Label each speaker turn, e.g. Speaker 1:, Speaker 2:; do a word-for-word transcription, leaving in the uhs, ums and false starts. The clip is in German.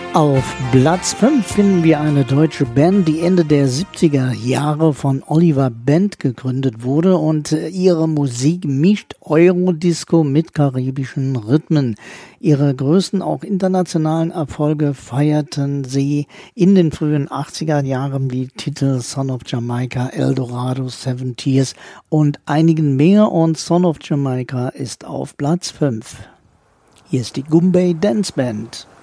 Speaker 1: Auf Platz fünf finden wir eine deutsche Band, die Ende der siebziger Jahre von Oliver Bend gegründet wurde und ihre Musik mischt Eurodisco mit karibischen Rhythmen. Ihre größten, auch internationalen Erfolge feierten sie in den frühen achtziger Jahren wie Titel Son of Jamaica, Eldorado, Seven Tears und einigen mehr, und Son of Jamaica ist auf Platz fünf. Hier ist die Goombay Dance Band.